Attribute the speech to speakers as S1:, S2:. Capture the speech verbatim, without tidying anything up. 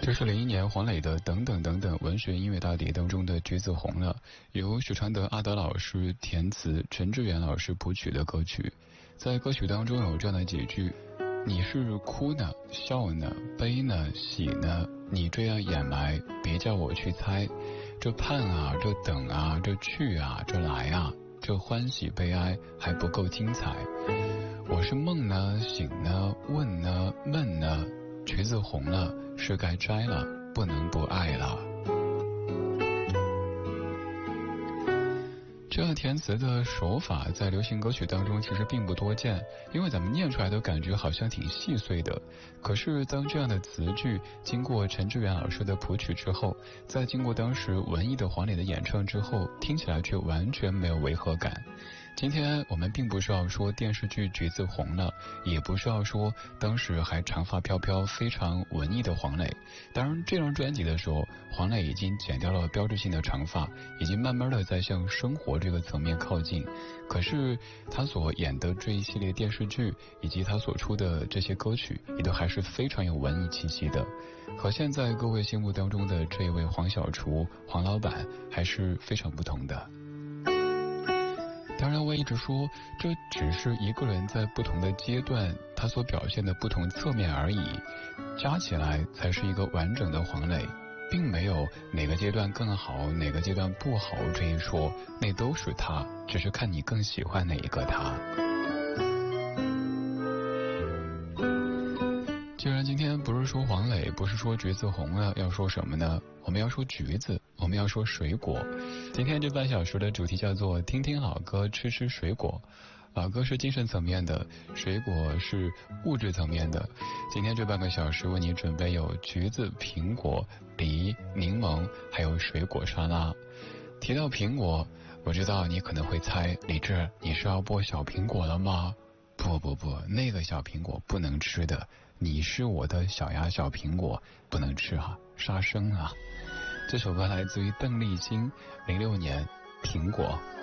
S1: 这是零一年黄磊的《等等等等》文学音乐大碟当中的《橘子红了》，由许传德、阿德老师填词，陈志远老师谱曲的歌曲。在歌曲当中有这样的几句：你是哭呢、笑呢、悲呢、喜呢？你这样掩埋，别叫我去猜。这盼啊，这等啊，这去啊，这来啊，这欢喜悲哀还不够精彩。我是梦呢、醒呢、问呢、闷呢？橘子红了，是该摘了，不能不爱了。这样填词的手法在流行歌曲当中其实并不多见，因为咱们念出来都感觉好像挺细碎的。可是当这样的词句经过陈志远老师的谱曲之后，再经过当时文艺的黄磊的演唱之后，听起来却完全没有违和感。今天我们并不是要说电视剧《橘子红了》，也不是要说当时还长发飘飘非常文艺的黄磊。当然这张专辑的时候，黄磊已经剪掉了标志性的长发，已经慢慢的在向生活这个层面靠近。可是他所演的这一系列电视剧以及他所出的这些歌曲也都还是非常有文艺气息的，和现在各位心目当中的这一位黄小厨黄老板还是非常不同的。当然我一直说这只是一个人在不同的阶段他所表现的不同侧面而已，加起来才是一个完整的黄磊，并没有哪个阶段更好哪个阶段不好这一说，那都是他，只是看你更喜欢哪一个他。既然今天不是说黄磊，不是说橘子红了，要说什么呢？我们要说橘子，我们要说水果。今天这半小时的主题叫做听听老歌，吃吃水果。老歌是精神层面的，水果是物质层面的。今天这半个小时为你准备有橘子、苹果、梨、柠檬，还有水果沙拉。提到苹果，我知道你可能会猜，李志，你是要播小苹果了吗？不不不，那个小苹果不能吃的，你是我的小呀小苹果，不能吃啊，杀生啊。这首歌来自于邓丽欣，零六年《苹果》。